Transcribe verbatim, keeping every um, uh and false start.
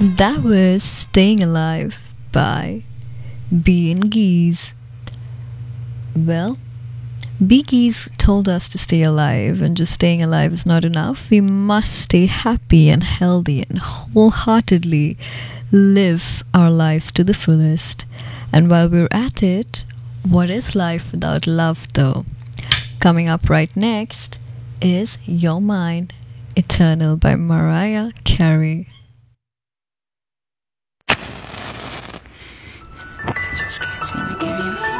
That was Staying Alive by Bee and Geese. Well, Bee Geese told us to stay alive, and just staying alive is not enough. We must stay happy and healthy and wholeheartedly live our lives to the fullest. And while we're at it, what is life without love, though? Coming up right next is You're Mine, Eternal by Mariah Carey. I just can't seem to give you